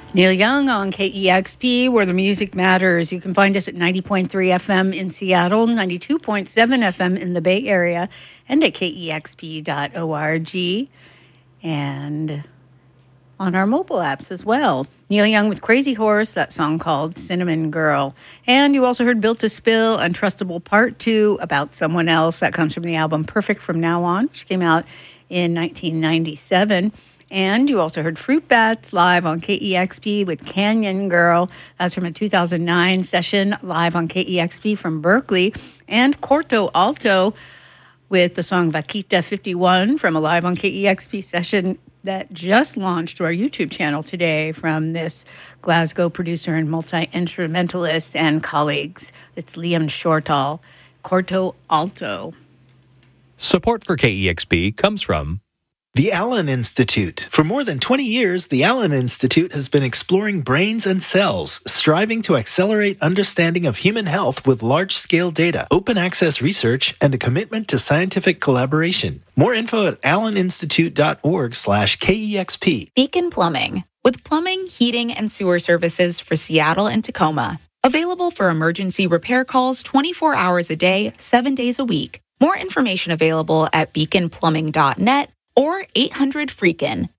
Neil Young on KEXP, where the music matters. You can find us at 90.3 FM in Seattle, 92.7 FM in the Bay Area, and at kexp.org, and on our mobile apps as well. Neil Young with Crazy Horse, that song called Cinnamon Girl. And you also heard Built to Spill, Untrustable Part 2, About Someone Else. That comes from the album Perfect From Now On, which came out in 1997. And you also heard Fruit Bats live on KEXP with Canyon Girl. That's from a 2009 session live on KEXP from Berkeley. And Corto Alto with the song Vaquita 51 from a live on KEXP session that just launched to our YouTube channel today from this Glasgow producer and multi-instrumentalist and colleagues. It's Liam Shortall, Corto Alto. Support for KEXP comes from the Allen Institute. For more than 20 years, the Allen Institute has been exploring brains and cells, striving to accelerate understanding of human health with large-scale data, open access research, and a commitment to scientific collaboration. More info at alleninstitute.org/KEXP. Beacon Plumbing, with plumbing, heating, and sewer services for Seattle and Tacoma. Available for emergency repair calls 24 hours a day, 7 days a week. More information available at beaconplumbing.net or 800-FREAKIN,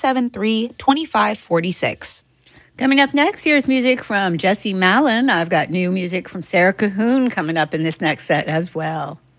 373-2546. Coming up next, here's music from Jesse Malin. I've got new music from Sarah Cahoon coming up in this next set as well.